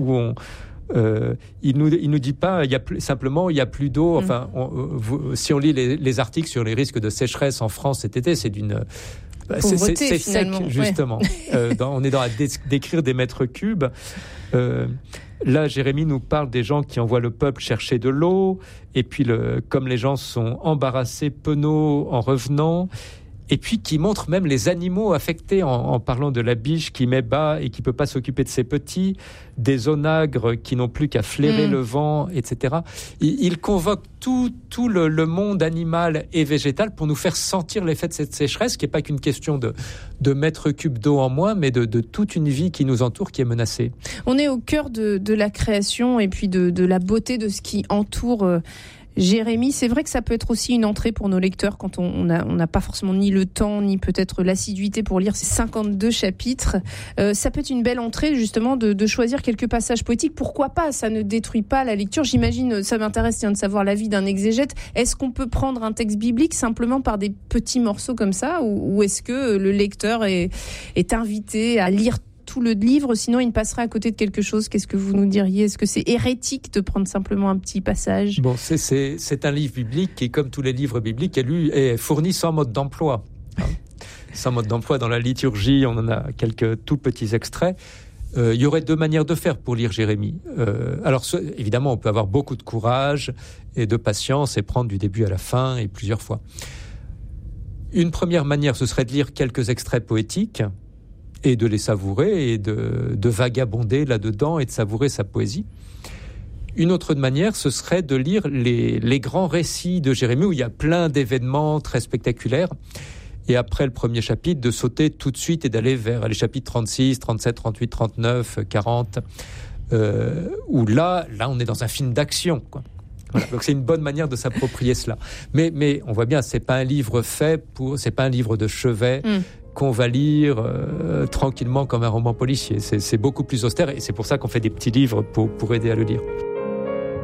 où il nous dit pas, il y a plus d'eau. Enfin, si on lit les articles sur les risques de sécheresse en France cet été, c'est d'une pauvreté, c'est sec, justement. On est dans à décrire des mètres cubes. Là, Jérémie nous parle des gens qui envoient le peuple chercher de l'eau, et puis comme les gens sont embarrassés, penauds en revenant, et puis qui montre même les animaux affectés en parlant de la biche qui met bas et qui peut pas s'occuper de ses petits, des onagres qui n'ont plus qu'à flairer le vent, etc. Il convoque tout le monde animal et végétal pour nous faire sentir l'effet de cette sécheresse, qui n'est pas qu'une question de mètres cubes d'eau en moins, mais de toute une vie qui nous entoure, qui est menacée. On est au cœur de la création et puis de la beauté de ce qui entoure Jérémie. C'est vrai que ça peut être aussi une entrée pour nos lecteurs quand on n'a pas forcément ni le temps ni peut-être l'assiduité pour lire ces 52 chapitres. Ça peut être une belle entrée justement de choisir quelques passages poétiques. Pourquoi pas ? Ça ne détruit pas la lecture. J'imagine, ça m'intéresse de savoir l'avis d'un exégète. Est-ce qu'on peut prendre un texte biblique simplement par des petits morceaux comme ça, ou est-ce que le lecteur est invité à lire tout le livre, sinon il passerait à côté de quelque chose? Qu'est-ce que vous nous diriez? Est-ce que c'est hérétique de prendre simplement un petit passage? Bon, c'est un livre biblique qui, comme tous les livres bibliques, est fourni sans mode d'emploi. Sans mode d'emploi dans la liturgie, on en a quelques tout petits extraits. Il y aurait deux manières de faire pour lire Jérémie. Alors, évidemment, on peut avoir beaucoup de courage et de patience et prendre du début à la fin et plusieurs fois. Une première manière, ce serait de lire quelques extraits poétiques et de les savourer et de vagabonder là-dedans et de savourer sa poésie. Une autre manière, ce serait de lire les grands récits de Jérémie où il y a plein d'événements très spectaculaires. Et après le premier chapitre, de sauter tout de suite et d'aller vers les chapitres 36, 37, 38, 39, 40, où là, on est dans un film d'action, quoi. Voilà, donc c'est une bonne manière de s'approprier cela. Mais on voit bien, c'est pas un livre c'est pas un livre de chevet qu'on va lire tranquillement comme un roman policier. C'est beaucoup plus austère et c'est pour ça qu'on fait des petits livres pour aider à le lire.